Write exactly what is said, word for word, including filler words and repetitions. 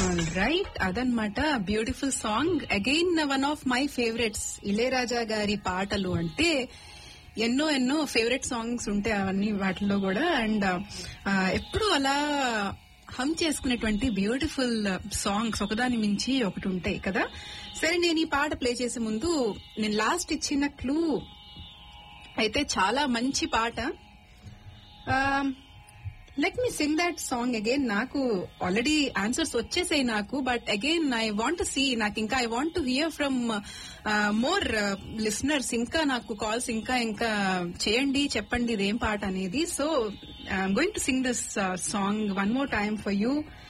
Right, అదనమాట beautiful song. Again one of my favourites. Ilaiyaraaja గారి పాటలు అంటే ఎన్నో ఎన్నో ఫేవరెట్ సాంగ్స్ ఉంటాయి అవన్నీ వాటిల్లో కూడా. అండ్ ఎప్పుడు అలా హమ్ చేసుకునేటువంటి బ్యూటిఫుల్ సాంగ్స్ ఒకదాని మించి ఒకటి ఉంటాయి కదా. సరే, నేను ఈ పాట ప్లే చేసే ముందు నేను లాస్ట్ ఇచ్చిన క్లూ అయితే చాలా మంచి పాట. Let me Singh that song again. నాకు ఆల్రెడీ ఆన్సర్స్ వచ్చేసాయి నాకు, but again I want see, నాకు ఇంకా I want to hear from more listeners. ఇంకా నాకు కాల్స్ ఇంకా ఇంకా చేయండి, చెప్పండి ఇదేం పాట అనేది. So I'm going to sing this song one more time for you.